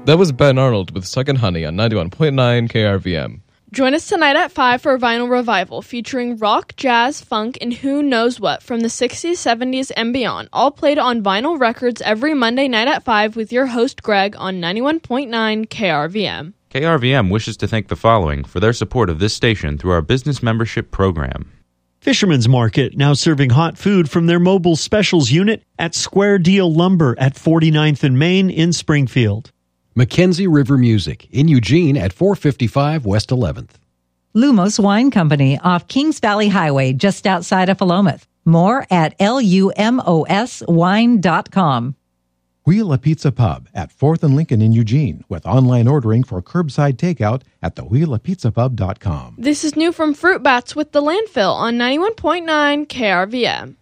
That was Ben Arnold with Suck and Honey on 91.9 KRVM. Join us tonight at 5 for a vinyl revival featuring rock, jazz, funk, and who knows what from the 60s, 70s, and beyond, all played on vinyl records every Monday night at 5 with your host Greg on 91.9 KRVM. KRVM wishes to thank the following for their support of this station through our business membership program. Fisherman's Market, now serving hot food from their mobile specials unit at Square Deal Lumber at 49th and Main in Springfield. Mackenzie River Music in Eugene at 455 West 11th. Lumos Wine Company off Kings Valley Highway just outside of Philomath. More at lumoswine.com. Wheel a Pizza Pub at 4th and Lincoln in Eugene with online ordering for curbside takeout at thewheelapizzapub.com. This is new from Fruit Bats with the Landfill on 91.9 KRVM.